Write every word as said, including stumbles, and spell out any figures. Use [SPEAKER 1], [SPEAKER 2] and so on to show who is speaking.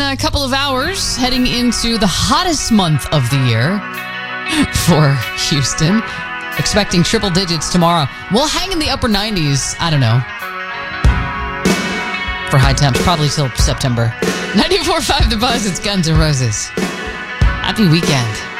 [SPEAKER 1] a couple of hours, heading into the hottest month of the year for Houston. Expecting triple digits tomorrow. We'll hang in the upper nineties, I don't know, for high temps, probably till September. ninety-four point five The Buzz, it's Guns N' Roses. Happy weekend.